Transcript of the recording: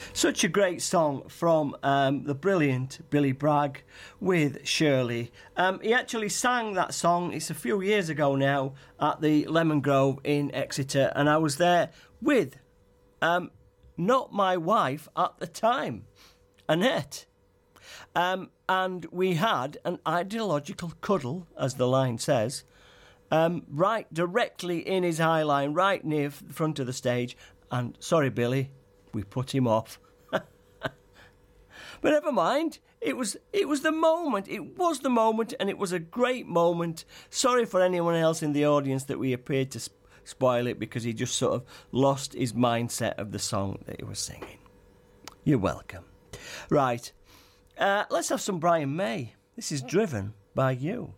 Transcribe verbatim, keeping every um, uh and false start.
Such a great song from um, the brilliant Billy Bragg with Shirley. Um, he actually sang that song, it's a few years ago now, at the Lemon Grove in Exeter, and I was there with um, not my wife at the time, Annette. Um, and we had an ideological cuddle, as the line says, um, right directly in his high line, right near the front of the stage. And sorry, Billy, we put him off. But never mind. It was it was the moment. It was the moment, and it was a great moment. Sorry for anyone else in the audience that we appeared to sp- spoil it because he just sort of lost his mindset of the song that he was singing. You're welcome. Right. Uh, let's have some Brian May. This is Driven by You.